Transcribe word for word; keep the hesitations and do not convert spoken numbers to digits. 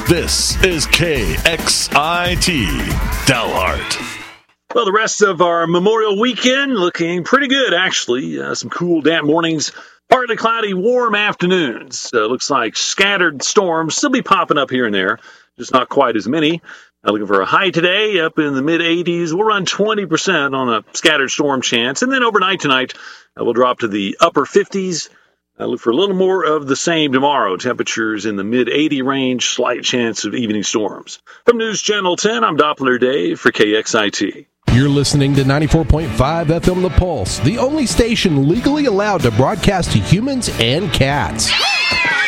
This is K X I T Dalhart. Well, the rest of our Memorial Weekend looking pretty good, actually. Uh, some cool, damp mornings, partly cloudy, warm afternoons. Uh, looks like scattered storms still be popping up here and there, just not quite as many. Uh, looking for a high today up in the mid eighties. We'll run twenty percent on a scattered storm chance. And then overnight tonight, uh, we'll drop to the upper fifties. Uh, look for a little more of the same tomorrow. Temperatures in the mid eighty range, slight chance of evening storms. From News Channel ten, I'm Doppler Dave for K X I T. You're listening to ninety-four point five F M The Pulse, the only station legally allowed to broadcast to humans and cats.